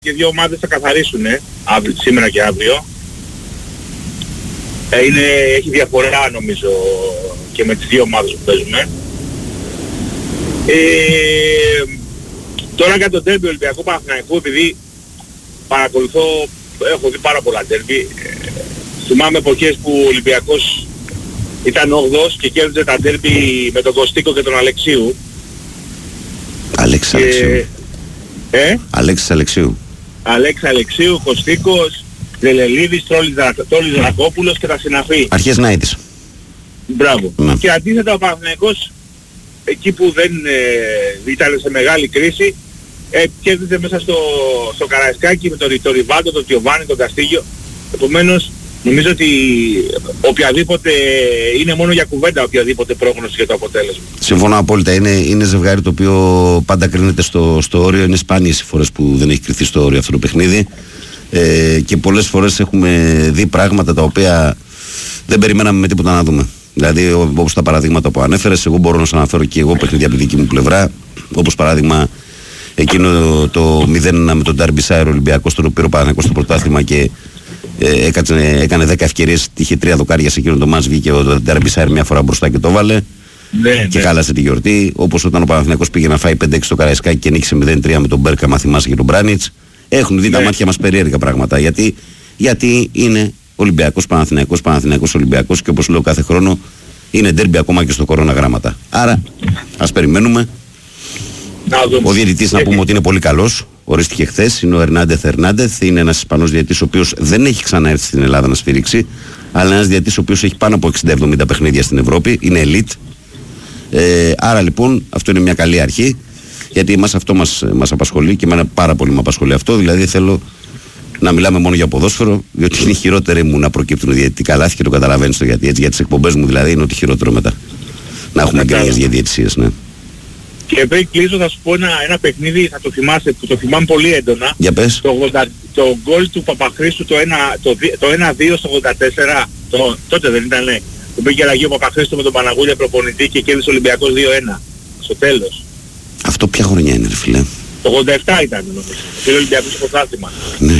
και δύο ομάδες θα καθαρίσουν σήμερα και αύριο. Έχει διαφορά νομίζω και με τις δύο ομάδες που παίζουμε. Τώρα για το ντέρμπι Ολυμπιακού Παναθηναϊκού, επειδή παρακολουθώ, έχω δει πάρα πολλά ντέρμπι. Θυμάμαι εποχές που ο Ολυμπιακός ήταν 8ος και κέρδιζε τα ντέρμπι με τον Κωστίκο και τον Αλεξίου. Αλέξης Αλεξίου. Αλέξης Αλεξίου. Αλέξης Αλεξίου, Κωστίκος, Δελελίδης, Τόλης Δρακόπουλος και τα συναφή. Αρχές Ναΐτης. Μπράβο. Ναι. Και αντίθετα ο Παναθηναϊκός, εκεί που δεν ήταν σε μεγάλη κρίση, κέρδιζε μέσα στο Καραϊσκάκι με τον Ριβάντο, τον Τιοβάνι, τον Καστίγιο. Επομένως, νομίζω ότι οποιαδήποτε είναι μόνο για κουβέντα οποιαδήποτε πρόγνωση για το αποτέλεσμα. Συμφωνώ απόλυτα. Είναι ζευγάρι το οποίο πάντα κρίνεται στο όριο. Είναι σπάνιες οι φορές που δεν έχει κριθεί στο όριο αυτό το παιχνίδι. Και πολλές φορές έχουμε δει πράγματα τα οποία δεν περιμέναμε με τίποτα να δούμε. Δηλαδή, όπως τα παραδείγματα που ανέφερες, εγώ μπορώ να σας αναφέρω και εγώ παιχνίδια από τη δική μου πλευρά. Όπως παράδειγμα εκείνο το 0 με τον Ντάρμπισάιρ Ολυμπιακός, τον οποίο ο Παναθηναϊκός στο πρωτάθλημα και έκανε 10 ευκαιρίες, είχε 3 δοκάρια σε εκείνο το μάτς, βγήκε ο Ντάρμπισάιρ μια φορά μπροστά και το βάλε. Και χάλασε τη γιορτή. Όπως όταν ο Παναθηναϊκός πήγε να φάει 5-6 στο Καραϊσκάκι και νίκησε 0-3 με τον Μπέρκα, μα θυμάσαι, και τον Μπράνιτς. Έχουν δει τα μάτια μας περίεργα πράγματα. Γιατί είναι Ολυμπιακός Παναθηναϊκός, Παναθηναϊκός Ολυμπιακός, και όπως λέω κάθε χρόνο είναι ντέρμπι ακόμα και στο κορώνα γράμματα. Άρα ας περιμένουμε. Ο διαιτητής να πούμε ότι είναι πολύ καλός. Ορίστηκε χθες. Είναι ο Ερνάντεθ. Είναι ένας Ισπανός διαιτητής ο οποίος δεν έχει ξαναέρθει στην Ελλάδα να σφυρίξει. Αλλά ένας διαιτητής ο οποίος έχει πάνω από 60-70 παιχνίδια στην Ευρώπη. Είναι elite. Άρα λοιπόν αυτό είναι μια καλή αρχή. Γιατί αυτό μας απασχολεί και εμένα πάρα πολύ με απασχολεί αυτό. Δηλαδή θέλω να μιλάμε μόνο για ποδόσφαιρο, διότι είναι χειρότερο μου να προκύπτουν διαιτητικά λάθη και το καταλαβαίνεις το γιατί. Έτσι, για τις εκπομπές μου δηλαδή είναι ότι χειρότερο μετά. Να έχουμε γκρίνιες για διαιτησίες, ναι. Και πριν κλείσω θα σου πω ένα παιχνίδι, θα το θυμάσαι, που το θυμάμαι πολύ έντονα. Για πες. Το γκολ του Παπαχρήστου το 1-2 στο 84, τότε δεν ήταν, ναι. Που πήγε αλλαγή ο Παπαχρήστου με τον Παναγούλια προπονητή και κέρδισε ο Ολυμπιακός 2-1 στο τέλος. Αυτό ποια χρονιά είναι, ρε φίλε? Το 87 ήταν νομίζω. Πήρε ο Ολυμπιακός στο πρωτάθλημα. Ναι.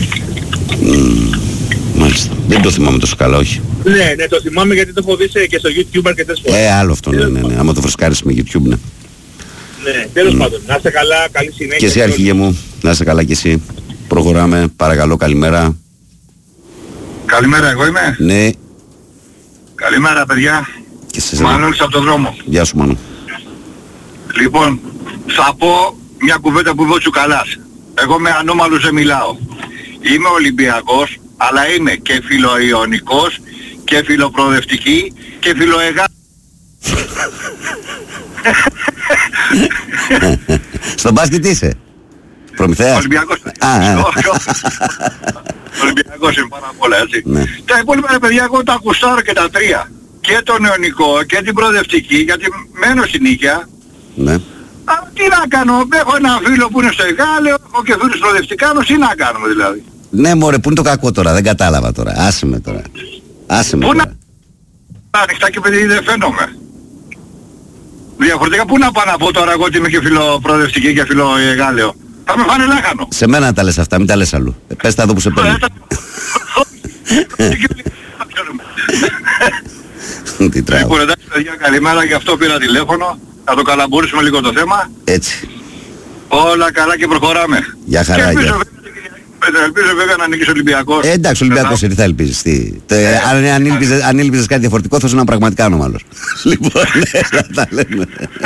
Μάλιστα. Δεν το θυμάμαι τόσο καλά, όχι. Ναι, το θυμάμαι γιατί το έχω δει και στο YouTube αρκετές φορές. Άλλο αυτό, ναι. Άμα το φρεσκάρεις με YouTube, ναι. Ναι, τέλος πάντων. Να είστε καλά, καλή συνέχεια. Και εσύ αρχηγέ μου, να είστε καλά κι εσύ. Προχωράμε, παρακαλώ, καλημέρα. Καλημέρα, εγώ είμαι. Ναι. Καλημέρα, παιδιά. Μανώλης από τον δρόμο. Γεια σου, Μανώ. Λοιπόν, θα πω μια κουβέντα που είπε ο Τσουκαλάς. Εγώ με ανώμαλους δεν μιλάω. Είμαι Ολυμπιακός, αλλά είμαι και φιλοϊωνικός και φιλοπροοδευτική και φιλοεγά... Στον μπάσκετ είσαι? Προμηθέας? Ολυμπιακός. Ολυμπιακός είναι πάρα πολλά, έτσι. Ναι. Τα υπόλοιπα παιδιά εγώ τα ακουστάρω και τα τρία. Και τον αιωνικό και την προοδευτική, γιατί μένω στην Νίκαια. Ναι. Τι να κάνω, έχω ένα φίλο που είναι στο Εγάλεο, έχω και φίλους προοδευτικάνους, τι να κάνουμε δηλαδή? Ναι μωρέ, πού είναι το κακό τώρα, δεν κατάλαβα τώρα. Άσε με τώρα. Πού να... Ανοιχτά και παιδί δεν φαίνομαι. Διαφορετικά πού να πάω να πω τώρα εγώ ότι είμαι και φιλοπροοδευτική και φιλοεγάλεο? Θα με φάνε λάχανο. Σε μένα τα λες αυτά, μην τα λες αλλού. Πες τα εδώ που σε παίρνει. Τι τράβο. Λοιπόν, εντάξει παιδιά, καλημέρα, γι' αυτό πήρα τηλέφωνο. Να το καλαμπούρήσουμε λίγο το θέμα. Έτσι. Όλα καλά και προχωράμε. Για χαρά. Ελπίζω βέβαια να νικήσει ο Ολυμπιακός. Εντάξει, ο Ολυμπιακός τι θα ελπίζεις? Αν ήλπιζες κάτι διαφορετικό θα ήσουν πραγματικά ανώμαλος. Λοιπόν, να τα λέμε.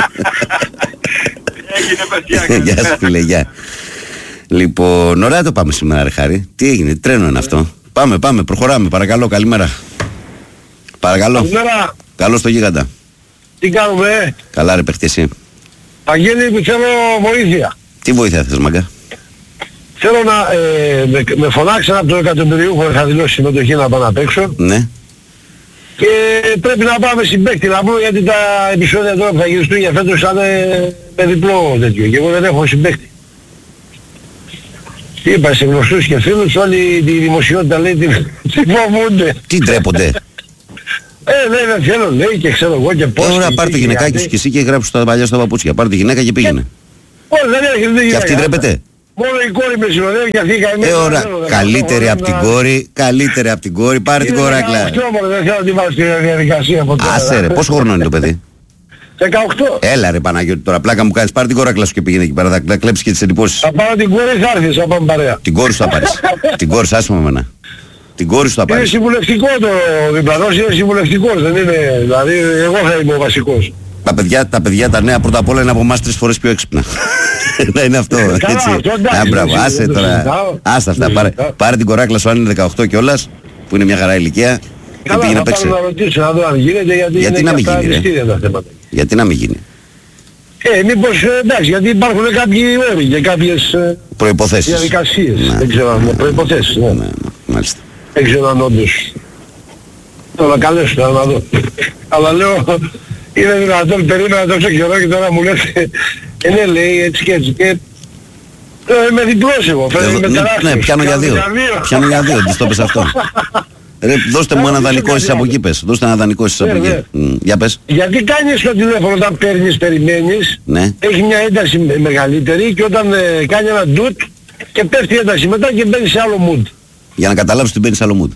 Έγινε παιδιά. Γεια σου φίλε, γεια. Λοιπόν, ωραία το πάμε σήμερα ρε Χάρη. Τι έγινε, τρένο είναι αυτό? Πάμε, προχωράμε, παρακαλώ, καλημέρα. Παρακαλώ. Καλημέρα. Καλώς το γίγαντα. Τι κάνουμε? Καλά ρε παίχτη εσύ. Αγγέλη, θέλω βοήθεια. Τι βοήθεια θες μαγκά? Θέλω να με φωνάξαν από το εκατομμυριούχο, είχα δηλώσει συμμετοχή να πάω να παίξω. Ναι. Και πρέπει να πάμε συμπαίκτη να πω, γιατί τα επεισόδια τώρα που θα γυριστούν για φέτος θα είναι με διπλό τέτοιο και εγώ δεν έχω συμπαίκτη. Τι είπα σε γνωστούς και φίλους, όλη τη δημοσιότητα λέει τι φοβούνται. Τι ντρέπονται? Δεν θέλω λέει και ξέρω εγώ και πώς. Ωραία, πάρ' το γυναικάκι σου και εσύ και γράψου τα παλιά στα παπούτσια. Πάρ' τη γυναίκα και πήγαινε. Όχι, δεν έρχεται η γυναίκα. Και αυτή ντρέπεται? Μόνο η κόρη με συνοδεύει και αυτή η καημένη. Ωρα, καλύτερη από την κόρη, καλύτερη από την κόρη, πάρε την κοράκλα. Δεν θέλω να την βάλω στη διαδικασία ποτέ. Άσε ρε, πόσο χρόνο είναι το παιδί? 18. Έλα ρε Παναγιώτη, τώρα πλάκα μου κάνεις, πάρε την κοράκλα σου και πήγαινε εκεί πέρα, θα κλέψεις και τις εντυπώσεις. Θα πάρω την κόρη, θα έρθεις, θα πάμε παρέα. Την κόρη σου θα πάρεις. Την κόρη σου, άσε με εμένα. Την κόρη σου θα Είναι πάρεις. συμβουλευτικό το διπλανός, είναι συμβουλευτικός, δεν είναι, δηλαδή εγώ θα είμαι ο βασικός. Τα παιδιά τα νέα πρώτα απ' όλα είναι από εμάς 3 φορές πιο έξυπνα. Να είναι αυτό, έτσι. Μπράβο, άσε τώρα. Άστα αυτά, πάρε την κοράκλα σου αν είναι 18 κιόλας, που είναι μια χαρά ηλικία. Και πήγαινε παίξε. Να ρωτήσω να δω αν γίνεται, γιατί να μην γίνει ρε. Γιατί να μην γίνει? Μήπως εντάξει, γιατί υπάρχουν κάποιοι όροι και κάποιες προϋποθέσεις, διαδικασίες. Δεν ξέρω αν είναι προϋποθέσεις. Ναι, μάλιστα. Δεν ξέρω αν όντως. Τώρα καλέσω να δω. Αλλά λέω, είναι δυνατόν, περίμενα τόσο καιρό και τώρα μου λες, ναι λέει έτσι και έτσι. Και είμαι διπλός εγώ, φαίνεται με τεράστιος. Ναι, πιάνω για δύο. Πιάνω για δύο, τις το πες αυτό. Ρε, δώστε μου ένα δανεικό εσείς από εκεί πες. Δώστε ένα δανεικό εσείς από εκεί. Για πες. Γιατί κάνεις το τηλέφωνο όταν παίρνεις, περιμένεις, έχει μια ένταση μεγαλύτερη και όταν κάνει ένα ντουτ και πέφτει η ένταση μετά και μπαίνεις σε άλλο mood. Για να καταλάβεις ότι μπαίνεις σε άλλο mood.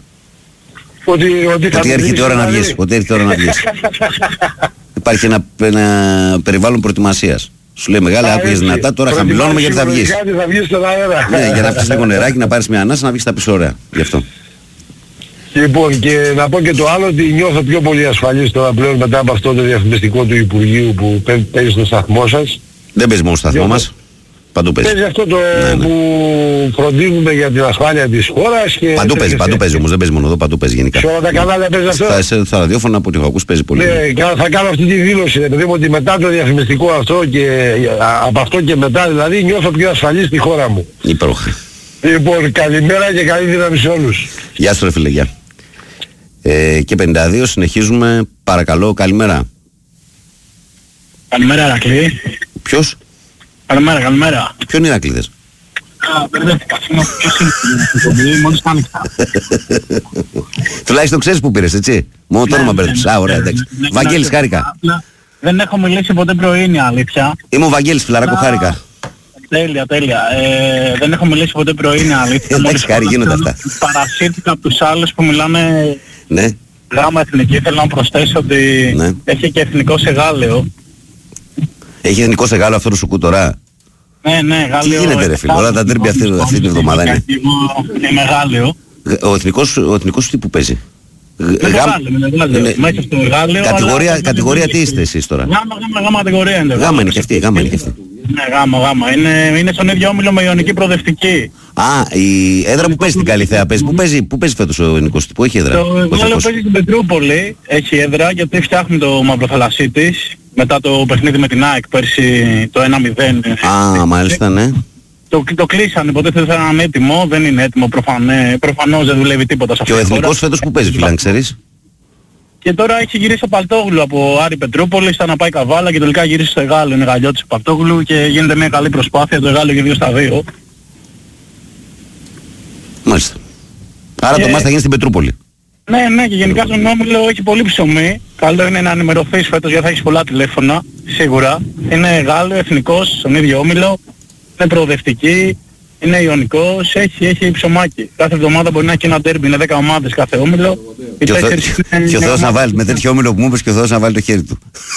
Ότι έρχεται η ώρα να βγεις. Ότι έρχεται η ώρα να βγεις. Υπάρχει ένα περιβάλλον προετοιμασίας. Σου λέει μεγάλα, άκουγες δυνατά, τώρα χαμηλώνουμε γιατί θα βγεις. Ναι, για να πεις λίγο νεράκι, να πάρεις μια ανάσα, να βγεις τα πίσω ωραία. Γι' αυτό. Λοιπόν, και να πω και το άλλο, ότι νιώθω πιο πολύ ασφαλής τώρα πλέον μετά από αυτό το διαφημιστικό του Υπουργείου που παίζει στο σταθμό σας. Δεν παίζει μόνο στο σταθμό μας. Παντού παίζει. Παίζει αυτό το που φροντίζουμε για την ασφάλεια της χώρας και... Παντού παίζει όμως, δεν παίζει μόνο εδώ, παντού παίζει γενικά. Σε όλα τα κανάλια παίζει αυτό. Στα ραδιόφωνα που έχω ακούσει παίζει πολύ. Ναι, θα κάνω αυτή τη δήλωση, επειδή ότι μετά το διαφημιστικό αυτό και από αυτό και μετά δηλαδή νιώθω πιο ασφαλής στη χώρα μου. Υπέροχα. Λοιπόν, καλημέρα και καλή δύναμη σε όλους. Γεια σου ρε φίλε, γεια. Και 52 συνεχίζουμε, παρακαλώ, καλημέρα. Καλημέρα Ηρακλή. Ποιος? Καλημέρα. Ποιον είναι Ηρακλήδες? Μπερδεύτηκα. Ποιος είναι μόλις άνοιξα. Τουλάχιστον ξέρεις που πήρες, έτσι. Μόνο το όνομα μπερδεύτηκες. Α, ωραία, εντάξει. Βαγγέλης, χάρηκα. Δεν έχω μιλήσει ποτέ πρωί, η αλήθεια. Είμαι ο Βαγγέλης, φιλαράκο, χάρηκα. Τέλεια. Δεν έχω μιλήσει ποτέ πρωί, είναι αλήθεια. Εντάξει, χάρη, γίνονται αυτά. Παρασύρθηκα από τους άλλους που μιλάνε γάμα εθνική. Θέλω να προσθέσω ότι έχει και εθνικό σε Γάλλιο. Έχει εθνικό σε Γάλλιο αυτό το σουκού τώρα? Ναι, Γάλλιο. Τι γίνεται ρε φίλε, όλα τα ντέρμπι αυτή την εβδομάδα είναι. Είναι Γάλλιο. Ο εθνικός τι που παίζει? Μέσα στο Γάλλιο. Κατηγορία τι είστε εσείς τώρα? Γάμα κατηγορία είναι. Γάμα είναι και αυτή. Ναι, γάμα. Είναι στον ίδιο όμιλο με Ιωνική Προοδευτική. Α, η έδρα που παίζει στην Καλυθέα παίζει. Πού παίζει φέτος ο Νικός? Πού έχει έδρα? Το Γάλλιο παίζει στην Πετρούπολη. Έχει έδρα γιατί φτιάχνει το μαυροθαλασσί της. Μετά το παιχνίδι με την ΑΕΚ πέρσι το 1-0. Α, μάλιστα, ναι. Το κλείσανε, υποτίθεται θα είναι έτοιμο, δεν είναι έτοιμο, προφανώς δεν δουλεύει τίποτα σε αυτό. Και ο εθνικός φέτος που παίζει, φίλε, ξέρεις? Και τώρα έχει γυρίσει ο Παλτόγλου από Άρη Πετρούπολη, στα να πάει Καβάλα και τελικά γύρισε στο Γάλλιο, είναι Γαλλιώτης ο Παλτόγλου και γίνεται μια καλή προσπάθεια, το Γάλλιο και 2-2. Μάλιστα. Άρα το μάτς θα γίνει στην Πετρούπολη. Ναι, και γενικά στον όμιλο έχει πολύ ψωμί. Καλό είναι να ενημερωθείς φέτος γιατί θα έχεις πολλά τηλέφωνα, σίγουρα. Είναι Γάλλιο, εθνικός, στον ίδιο όμιλο, είναι προοδευτική, είναι Ιωνικός, έχει ψωμάκι. Κάθε εβδομάδα μπορεί να έχει ένα ντέρμπι, είναι 10 ομάδες κάθε όμιλο. Και ο Θεός να βάλει, με τέτοιο όμιλο που μου είπες, και ο Θεός να βάλει το χέρι του.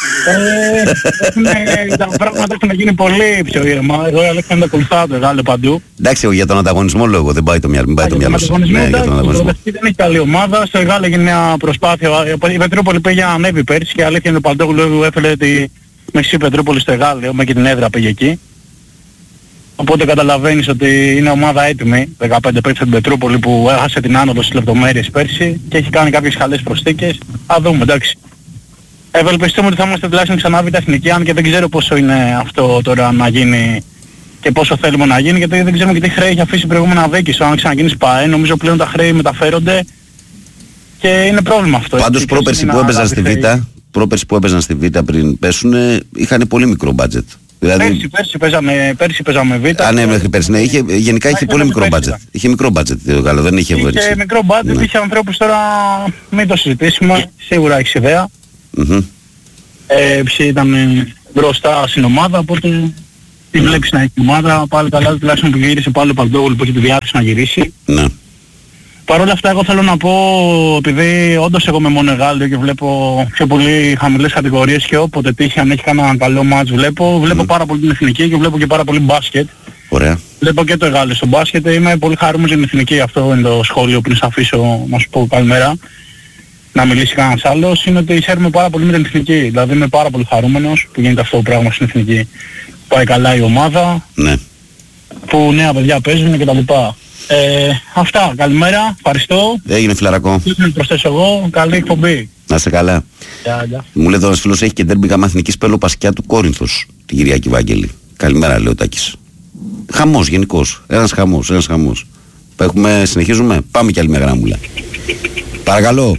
Τα πράγματα έχουν γίνει πολύ πιο ήρεμα. Εγώ αλήθεια δεν ακολουθάω το Γάλλιο παντού. Εντάξει, για τον ανταγωνισμό λόγω, δεν πάει το μυαλό σου. Ναι, για τον ανταγωνισμό. Δεν έχει καλή ομάδα, στο Γάλλιο έγινε μια προσπάθεια. Η Πετρούπολη πήγε να ανέβει πέρσι και αλήθεια είναι ο Παλτόγλου έφερε τη μεσή Πετρούπολη στο Γάλλιο, με και την έδρα πήγε εκεί. Οπότε καταλαβαίνεις ότι είναι ομάδα έτοιμη, 15 παίκτες στην Πετρούπολη που έχασε την άνοδο στις λεπτομέρειες πέρσι και έχει κάνει κάποιες καλές προσθήκες. Θα δούμε, εντάξει. Ευελπιστούμε ότι θα είμαστε τουλάχιστον ξανά β' εθνική, αν και δεν ξέρω πόσο είναι αυτό τώρα να γίνει και πόσο θέλουμε να γίνει, γιατί δεν ξέρουμε και τι χρέη έχει αφήσει προηγούμενα δίκης. Αν ξαναγίνεις ΠΑΕ, νομίζω πλέον τα χρέη μεταφέρονται και είναι πρόβλημα αυτό. Πάντως πρόπερση που έπαιζαν στη Β πριν πέσουνε, είχαν πολύ μικρό μπάτζετ. Δηλαδή... Πέρσι παίζαμε Β. Ναι, μέχρι πέρσι. Ναι, γενικά είχε πολύ μικρό μπάτζετ. Είχε μικρό μπάτζετ το Γάλλο, δεν είχε βοήθεια. Είχε μικρό μπάτζετ, είχε ανθρώπους τώρα, μην το συζητήσουμε, σίγουρα έχεις ιδέα. Ποιοι ήταν μπροστά στην ομάδα, οπότε Τι βλέπεις να έχει ομάδα, πάλι καλά τουλάχιστον που γύρισε πάλι ο Παντόγλου που έχει τη διάθεση να γυρίσει. Ναι. Παρ' όλα αυτά εγώ θέλω να πω, επειδή όντως εγώ είμαι μόνο Γάλλιο και βλέπω πιο πολύ χαμηλές κατηγορίες και όποτε τύχει αν έχει κανένα καλό μάτς βλέπω πάρα πολύ την εθνική και βλέπω και πάρα πολύ μπάσκετ. Ωραία. Βλέπω και το Γάλλιο στο μπάσκετ, είμαι πολύ χαρούμενος για την εθνική, αυτό είναι το σχόλιο πριν σε αφήσω να σου πω καλημέρα. Να μιλήσει κανένας άλλος, είναι ότι χαίρομαι πάρα πολύ με την εθνική. Δηλαδή είμαι πάρα πολύ χαρούμενος που γίνεται αυτό το πράγμα στην εθνική. Πάει καλά η ομάδα, Ναι. που νέα παιδιά παίζουν κτλ. Αυτά, καλημέρα, ευχαριστώ. Έγινε φιλαρακό. Τι να προσθέσω εγώ, καλή εκπομπή. Να είστε καλά. Γεια. Μου λέει εδώ ένας φίλος έχει και ντέρμπι γάμα εθνικής Πέλο Πασκιά του Κόρινθος την Κυριακή Βάγγελη. Καλημέρα λέει ο Τάκης. Χαμός γενικώς. Ένας χαμός. Συνεχίζουμε. Πάμε κι άλλη μια γράμμουλα. Παρακαλώ.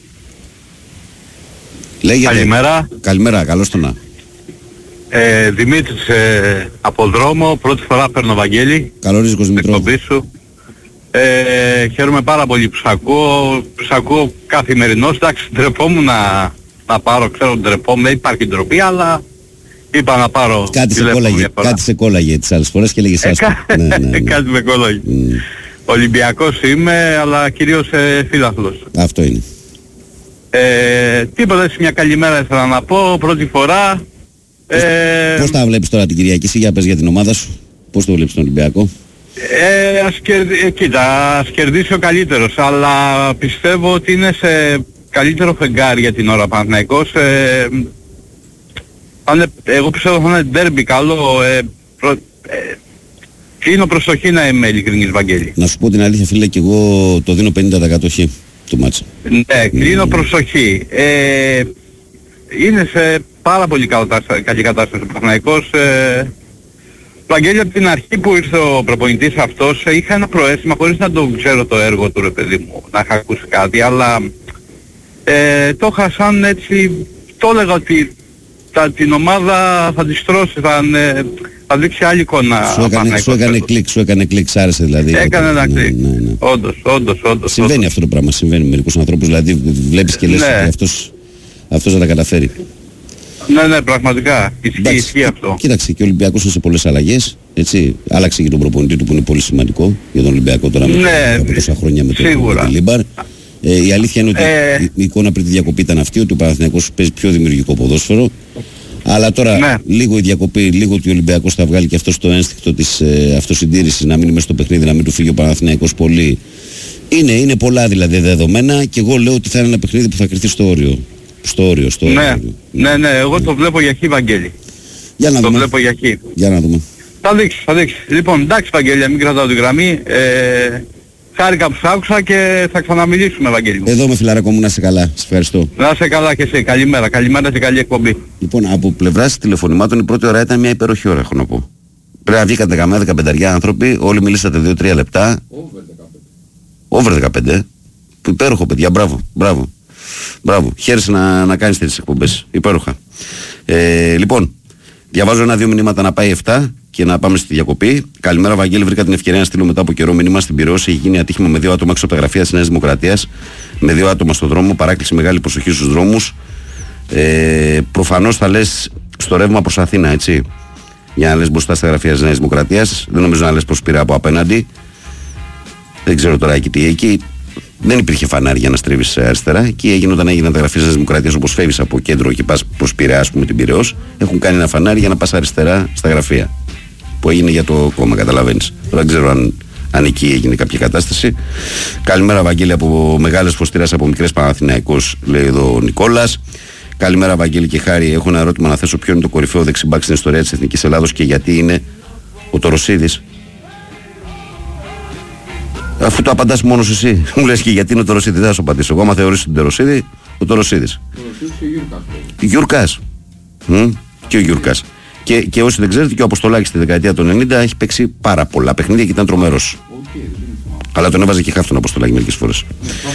Λέγεται. Καλημέρα, καλώς το να. Δημήτρης από δρόμο, πρώτη φορά παίρνω Βαγγέλη. Καλό ρίσκος Δημητρό. Χαίρομαι πάρα πολύ που σ' ακούω καθημερινώς. Εντάξει, ντρεπόμουν να πάρω, ξέρω ντρεπόμουν, δεν υπάρχει ντροπή, αλλά είπα να πάρω. Κάτι σε κόλλαγε τις άλλες φορές και λέγες άσπρο. Ναι. Κάτι με κόλλαγε. Ολυμπιακός είμαι, αλλά κυρίως φίλαθλος. Αυτό είναι. Τίποτα, μια καλημέρα ήθελα να πω, πρώτη φορά. Πώς τα βλέπεις τώρα την Κυριακή, εσύ για πες για την ομάδα σου, πώς το βλέπεις τον Ολυμπιακό? Ας κερδίσει ο καλύτερος, αλλά πιστεύω ότι είναι σε καλύτερο φεγγάρι για την ώρα Παναθηναϊκός. Εγώ πιστεύω θα είναι ντέρμπι καλό. Κλείνω προσοχή να είμαι ειλικρινής Βαγγέλη. Να σου πω την αλήθεια φίλε, και εγώ το δίνω 50% χ του μάτσα. Ναι, κλείνω προσοχή. Είναι σε πάρα πολύ καλή κατάσταση ο Παναθηναϊκός. Βαγγέλη, από την αρχή που ήρθε ο προπονητής αυτός είχα ένα προαίσθημα, χωρίς να το ξέρω το έργο του ρε παιδί μου, να είχα ακούσει κάτι, αλλά το είχα σαν έτσι, το έλεγα ότι την ομάδα θα τη στρώσει, θα δείξει άλλη εικόνα. Σου έκανε κλικ, σ' άρεσε δηλαδή. Έκανε ένα κλικ. Ναι. Όντως. Συμβαίνει αυτό το πράγμα, συμβαίνει με μερικούς ανθρώπους, δηλαδή βλέπεις και λες ότι αυτός θα τα καταφέρει. Ναι, πραγματικά. Ισχύει αυτό. Κοίταξε, και ο Ολυμπιακός είναι σε πολλές αλλαγές. Έτσι. Άλλαξε και τον προπονητή του που είναι πολύ σημαντικό για τον Ολυμπιακό τώρα από τόσα χρόνια με τον Λίμπαρ. Η αλήθεια είναι ότι η εικόνα πριν τη διακοπή ήταν αυτή, ότι ο Παναθηναϊκός παίζει πιο δημιουργικό ποδόσφαιρο. Αλλά τώρα λίγο η διακοπή, λίγο ότι ο Ολυμπιακός θα βγάλει και αυτό το ένστικτο της αυτοσυντήρησης, να μείνει μέσα στο παιχνίδι, να μην του φύγει ο Παναθηναϊκός πολύ. Είναι πολλά δηλαδή δεδομένα και εγώ λέω ότι θα είναι ένα παιχνίδι που θα κρυφτεί στο όριο. Ναι, εγώ το βλέπω για χ, Βαγγέλη. Για να δούμε. Το βλέπω για χ. Για να δούμε. Θα δείξει. Λοιπόν, εντάξει Βαγγέλη, μην κρατάω τη γραμμή. Χάρηκα που σ' άκουσα και θα ξαναμιλήσουμε Βαγγέλη μου. Εδώ με φιλαράκο μου, να είσαι καλά. Σε ευχαριστώ. Να είσαι καλά και εσύ. Καλημέρα και καλή εκπομπή. Λοιπόν, από πλευράς τηλεφωνημάτων η πρώτη ώρα ήταν μια υπέροχη ώρα, έχω να πω. Πρέπει να βγήκατε καμιά 15 άνθρωποι, όλοι μιλήσατε 2-3 λεπτά. Over 15. Υπέροχο παιδιά, μπράβο. Χαίρεσαι να κάνεις τέτοιες εκπομπές. Υπέροχα. Λοιπόν, διαβάζω 1-2 μηνύματα να πάει 7 και να πάμε στη διακοπή. Καλημέρα, Βαγγέλη. Βρήκα την ευκαιρία να στείλω μετά από καιρό μήνυμα στην Πειραιώς. Έχει γίνει ατύχημα με 2 άτομα έξω από τα γραφεία της Νέας Δημοκρατίας. Με 2 άτομα στον δρόμο. Παράκληση μεγάλη προσοχή στους δρόμους. Προφανώς θα λες στο ρεύμα προς Αθήνα, έτσι. Για να λες μπροστά στα γραφεία της Νέας Δημοκρατίας. Δεν νομίζω να λες προς Πειραιά από απέναντι. Δεν ξέρω τώρα εκεί. Δεν υπήρχε φανάρι για να στρίβεις αριστερά. Και έγινε όταν έγιναν τα γραφεία της Δημοκρατίας, όπως φεύγεις από κέντρο και πας προς Πειραιά, ας πούμε την Πειραιώς, έχουν κάνει ένα φανάρι για να πας αριστερά στα γραφεία. Που έγινε για το κόμμα, καταλαβαίνεις. Τώρα δεν ξέρω αν εκεί έγινε κάποια κατάσταση. Καλημέρα, Βαγγέλη, από Μεγάλες Φωστήρας, από Μικρές Παναθηναϊκός, λέει εδώ ο Νικόλας. Καλημέρα, Βαγγέλη και Χάρη. Έχω ένα ερώτημα να θέσω. Ποιο είναι το κορυφαίο δεξιμπάκ στην ιστορία της Εθνικής Ελλάδος και γιατί είναι ο Τωροσίδης? Αφού το απαντάς μόνος εσύ, μου λες και γιατί είναι ο Τωροσίδης, δεν θα σου απαντήσω. Εγώ, άμα θεωρήσεις τον Τωροσίδη, ο Τωροσίδης. Γιουρκάς. Και ο Γιουρκάς. Και όσοι δεν ξέρετε, και ο Αποστολάκης στη δεκαετία των 90 έχει παίξει πάρα πολλά παιχνίδια και ήταν τρομερός. Αλλά τον έβαζε και χάφ τον Αποστολάκη μερικές φορές.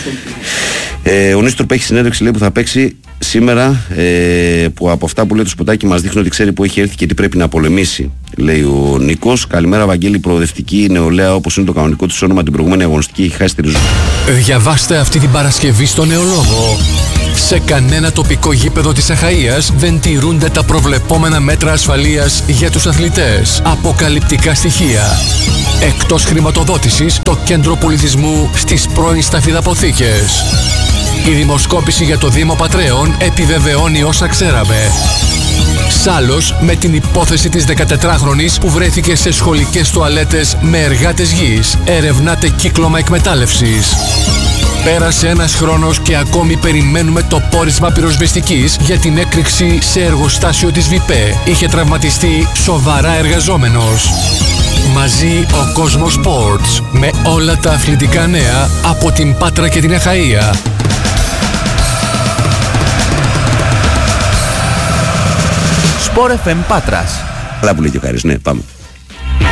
Ο Νίστροπ έχει συνέντευξη, λέει, που θα παίξει σήμερα, που από αυτά που λέει το σποτάκι μας δείχνει ότι ξέρει που έχει έρθει και τι πρέπει να πολεμήσει, λέει ο Νίκος. Καλημέρα, Βαγγέλη. Προοδευτική νεολαία, όπως είναι το κανονικό της όνομα, την προηγούμενη αγωνιστική έχει χάσει τη ριζοσπαστική. Διαβάστε αυτή την Παρασκευή στο Νεολόγο. Σε κανένα τοπικό γήπεδο της Αχαΐας δεν τηρούνται τα προβλεπόμενα μέτρα ασφαλείας για τους αθλητές. Αποκαλυπτικά στοιχεία. Εκτός χρηματοδότησης, το κέντρο πολιτισμού στις πρώην σταφυδαποθήκες. Η δημοσκόπηση για το Δήμο Πατρέων επιβεβαιώνει όσα ξέραμε. Σάλος με την υπόθεση της 14χρονης που βρέθηκε σε σχολικές τουαλέτες με εργάτες γης. Ερευνάται κύκλωμα εκμετάλλευσης. Πέρασε ένας χρόνος και ακόμη περιμένουμε το πόρισμα πυροσβεστικής για την έκρηξη σε εργοστάσιο της ΒΙΠΕ. Είχε τραυματιστεί σοβαρά εργαζόμενος. Μαζί ο Κόσμος Sports με όλα τα αθλητικά νέα από την Πάτρα και την Αχαΐα. Sport FM Πάτρας. Καλά που λέει και ο Χάρης, ναι, πάμε.